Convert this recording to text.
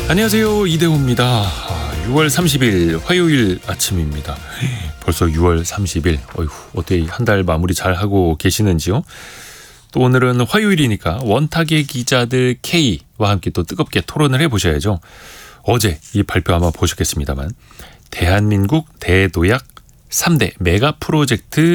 안녕하세요, 이대호입니다. 6월 30일 화요일 아침입니다. 벌써 6월 30일. 어휴, 어떻게 한 달 마무리 잘 하고 계시는지요? 또 오늘은 화요일이니까 원탁의 기자들 K와 함께 또 뜨겁게 토론을 해보셔야죠. 어제 이 발표 아마 보셨겠습니다만 대한민국 대도약 3대 메가 프로젝트